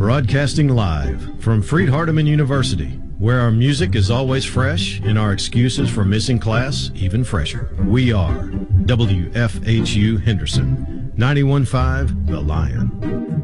Broadcasting live from Freed-Hardeman University, where our music is always fresh and our excuses for missing class even fresher. We are WFHU Henderson, 91.5 The Lion.